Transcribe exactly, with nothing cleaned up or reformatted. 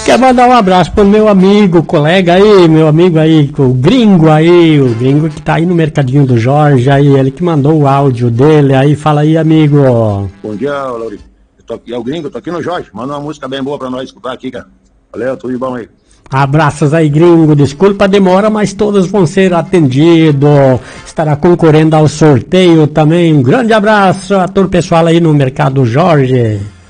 Quer mandar um abraço pro meu amigo, colega aí, meu amigo aí, o gringo aí, o gringo que tá aí no mercadinho do Jorge aí, ele que mandou o áudio dele aí, fala aí, amigo. Bom dia, Lauri. Eu tô aqui, é o gringo, eu tô aqui no Jorge, manda uma música bem boa pra nós escutar aqui, cara. Valeu, tudo de bom aí. Abraços aí, gringo. Desculpa a demora, mas todos vão ser atendidos. Estará concorrendo ao sorteio também. Um grande abraço a todo o pessoal aí no Mercado Jorge.